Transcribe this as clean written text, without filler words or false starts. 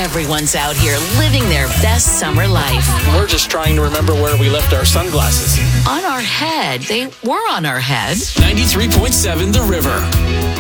Everyone's out here living their best summer life. We're just trying to remember where we left our sunglasses. On our head. They were on our head. 93.7 The River.